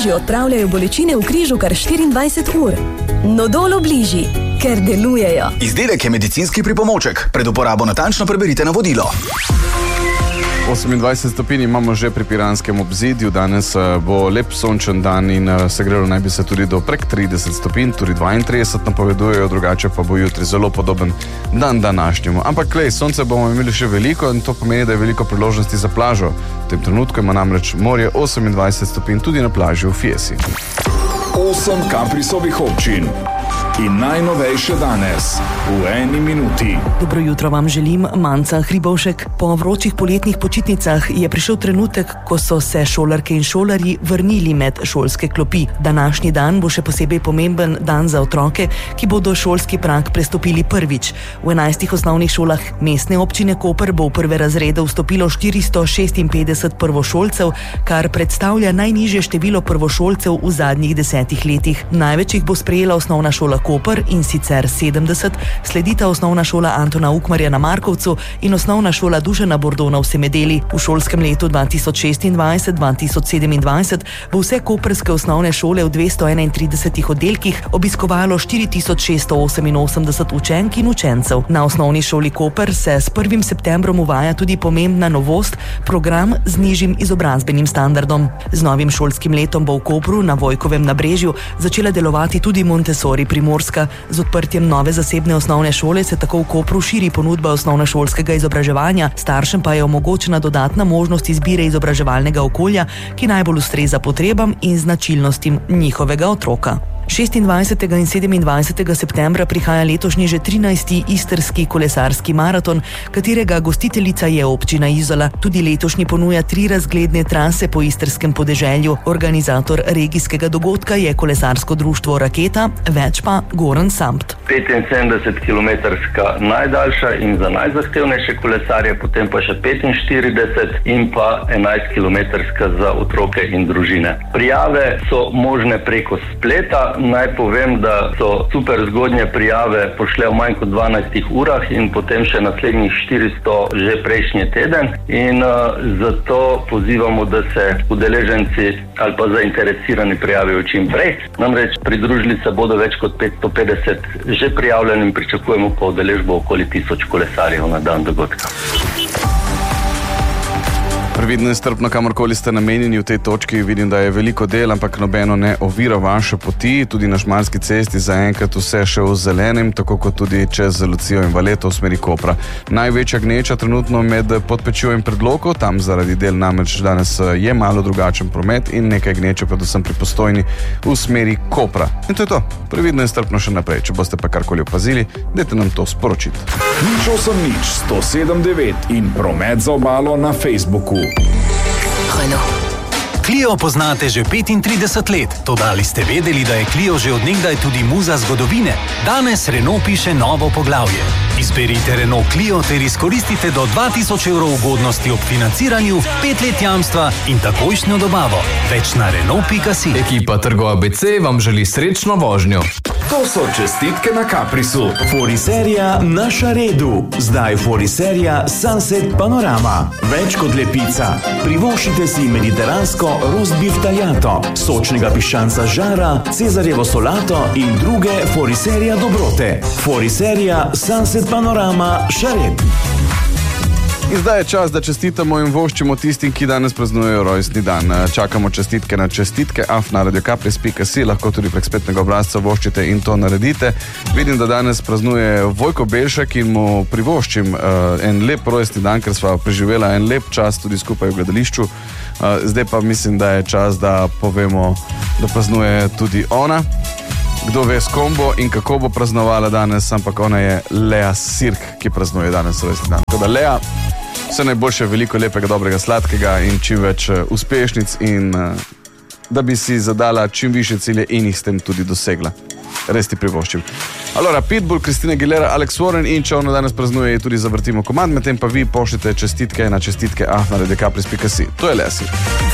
Obliži odpravljajo bolečine v križu kar 24 ur. Nodol Obliži, ker delujejo. Izdelek je medicinski pripomoček. Pred uporabo natančno preberite navodilo. 28 stopinj imamo že pri Piranskem obzidju, danes bo lep sončen dan in segrelo naj bi se tudi do prek 30 stopinj, tudi 32 napovedujejo, drugače pa bo jutri zelo podoben dan današnjemu. Ampak sonce bomo imeli še veliko in to pomeni, da je veliko priložnosti za plažo. V tem trenutku ima namreč morje 28 stopinj tudi na plaži v Fiesi. 8 Kaprisovih občin. In najnovejše danes v 1 minuti. Dobro jutro vam želim, Manca Hribovšek. Po vročih poletnih počitnicah je prišel trenutek, ko so se šolarke in šolarji vrnili med šolske klopi. Današnji dan bo še posebej pomemben dan za otroke, ki bodo šolski prag prestopili prvič. V 11 osnovnih šolah mestne občine Koper bo v prve razrede vstopilo 456 prvošolcev, kar predstavlja najnižje število prvošolcev v zadnjih 10 letih. Največ jih bo sprejela osnovna šola Koper, in sicer 70, sledita osnovna šola Antona Ukmarja na Markovcu in osnovna šola Dušana Bordona v Semedeli. V šolskem letu 2026-2027 bo vse koprske osnovne šole v 231 oddelkih obiskovalo 4688 učenk in učencev. Na osnovni šoli Koper se s 1. septembrom uvaja tudi pomembna novost, program z nižjim izobrazbenim standardom. Z novim šolskim letom bo v Kopru na Vojkovem nabrežju začela delovati tudi Montessori Primorska. Z odprtjem nove zasebne osnovne šole se tako v Kopru širi ponudba osnovnošolskega izobraževanja, staršem pa je omogočena dodatna možnost izbire izobraževalnega okolja, ki najbolj ustreza potrebam in značilnostim njihovega otroka. 26. in 27. septembra prihaja letošnji že 13. istrski kolesarski maraton, katerega gostiteljica je občina Izola. Tudi letošnji ponuja 3 razgledne trase po istrskem podeželju. Organizator regijskega dogodka je kolesarsko društvo Raketa, več pa Goran Sampt. 75-kilometrska najdaljša in za najzahtevnejše kolesarje, potem pa še 45 in pa 11-kilometrska za otroke in družine. Prijave so možne preko spleta. Naj povem, da so super zgodnje prijave pošle v manj kot 12 urah in potem še naslednjih 400 že prejšnji teden. In zato pozivamo, da se udeleženci ali pa zainteresirani prijavijo čim prej. Namreč pridružili se bodo več kot 550 že prijavljenim, pričakujemo pa udeležbo okoli 1000 kolesarjev na dan dogodka. Previdno in strpno, kamorkoli ste namenjeni v tej točki, vidim, da je veliko del, ampak nobeno ne ovira vaše poti. Tudi na Šmarski cesti zaenkrat vse še v zelenem, tako kot tudi čez Lucijo in Valeto v smeri Kopra. Največja gneča trenutno med Podpečjo in Predloko, tam zaradi del namreč danes je malo drugačen promet in nekaj gneče predvsem pri Postojni v smeri Kopra. In to je to. Previdno in strpno še naprej. Če boste pa karkoli opazili, dajte nam to sporočiti. 179 in promet za obalo na Facebooku. Clio poznate že 35 let, toda ali ste vedeli, da je Clio že od nekdaj tudi muza zgodovine? Danes Renault piše novo poglavje. Izberite Renault Clio ter izkoristite do 2000 evrov ugodnosti ob financiranju, 5 let jamstva in takojšnjo dobavo. Več na Renault.si. Ekipa Trgo ABC vam želi srečno vožnjo. To so čestitke na Caprisu. Foriserija na Šaredu. Zdaj Foriserija Sunset Panorama. Več kot lepica. Privoščite si mediteransko roast beef tagliato, sočnega piščanca žara, cezarjevo solato in druge Foriserija dobrote. Foriserija Sunset Panorama Šared. In zdaj je čas, da čestitamo in voščimo tistim, ki danes praznujejo rojstni dan. Čakamo čestitke na čestitke@radiokapris.si, lahko tudi prek spletnega obrazca voščite in to naredite. Vidim, da danes praznuje Vojko Belšek in mu privoščim en lep rojstni dan, ker sva preživela en lep čas tudi skupaj v gledališču. Zdaj pa mislim, da je čas, da povemo, da praznuje tudi ona. Kdo ve s kom bo in kako bo praznovala danes, ampak ona je Lea Sirk, ki praznuje danes rojstni dan. Tako da Lea, vse najboljše, veliko lepega, dobrega, sladkega in čim več uspešnic in da bi si zadala čim više cilje in jih s tem tudi dosegla. Res ti privoščim. Allora, Pitbull, Christina Aguilera, Alex Warren in če ono danes praznuje, tudi zavrtimo komad, medtem pa vi pošljite čestitke na čestitke@radiokapris.si. To je Lea Sirk.